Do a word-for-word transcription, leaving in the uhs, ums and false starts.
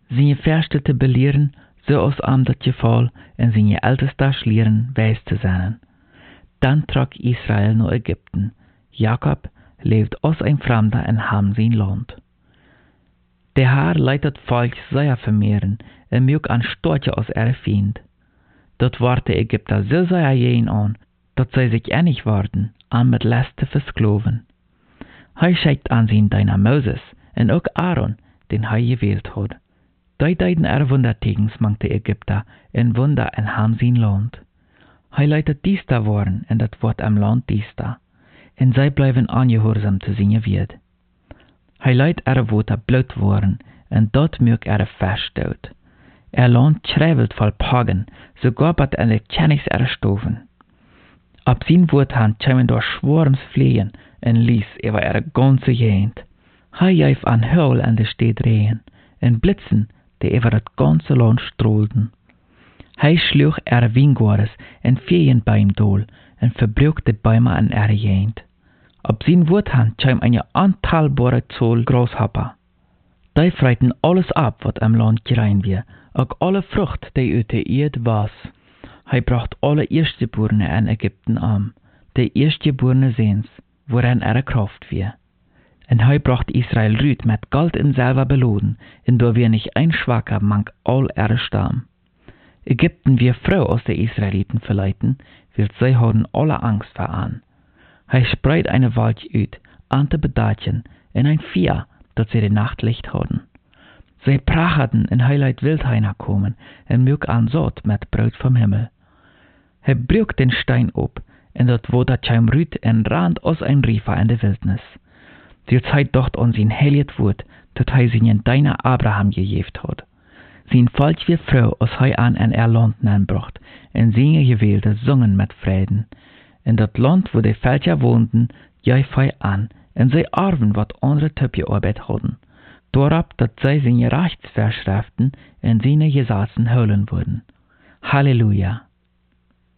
zijn je verste te beleren, zoals aan dat geval, en zijn je ältesta leren wijs te zijn. Dan trok Israël naar Egypten. Jacob leeft als een vreemde en ham zijn land. De Heer leidt het volk zeer vermehren en mjuk aan stortje als er vriend. Dat wordt de Egypter zo zeer jeen aan, dat zij zich einig worden aan met last te verskloven. Hij scheidt aan zijn dienaar Moses en ook Aaron, den hij gewählt had. Die deiden er wondertekens mank de Egypter en wunder en ham zijn land. Hij leidt het diesta worden en dat wordt am land diesta. En zij blijven aangehoorzaam te zijn geweerd. Hij leidt er water bloed worden en dat mjuk er verstout. Er land schrijvelt vol pagen, sogar bat en de kennis er stoven. Op zijn woordhand kwamen door schwarms vliegen en lies over er ganze geend. Hij gaf aan huil en de stad regen en blitzen die over het ganze land stroolden. Hij sloeg er wijngaards en veen bij hem dool en verbreukte Bäume en er geend. Op zijn woordhand kwam een aantalbare zool grashopper. Die freiten alles ab, wat am land gerein weer, ook alle vrucht die uit de eerd was. Hij bracht alle eerstgeborene in Egypten aan, de eerstgeborene zeens, waarin er kracht weer. En hij bracht Israël ruut met goud en zilver beloden, en door wenig een schwakker mank al er stam. Ägypten weer vrouw als de Israëlieten verleiten, wird zij houden alle angst voor aan. Hij spreidt eine Wald uit, aan te bedaatjen, en ein Vier, dat zij de nachtlicht houden. Zij prachten en hij leidt wildheiner komen, en mjuk aan zot met brood vom Himmel. Hij breuk den Stein op, en dat water kwam ruut en rand als ein Riefer in de wildnis. Die Zeit docht an sein heilig Wort, dat hij zijn dienaar Abraham gegeven had. Zijn volk weer vrouw als hij aan en er land nanbracht, en zijn gewählte zongen met vreden. En dat land, wo de Völker woonden, gaf hij aan, en zij arven wat andere Töpfearbeit hadden. Doorop dat zij zijn rechtsverschriften en zijn Gesetzen houden worden. Halleluja!